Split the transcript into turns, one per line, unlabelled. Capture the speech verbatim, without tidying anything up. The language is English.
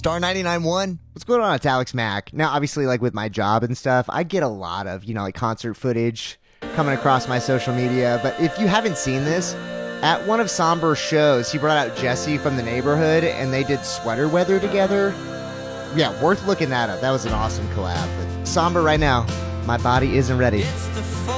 Star ninety-nine point one. What's going on? It's Alex Mack. Now, obviously, like with my job and stuff, I get a lot of, you know, like concert footage coming across my social media. But if you haven't seen this, at one of Somber's shows, he brought out Jesse from the Neighborhood, and they did Sweater Weather together. Yeah, worth looking that up. That was an awesome collab. But Somber right now, my body isn't ready.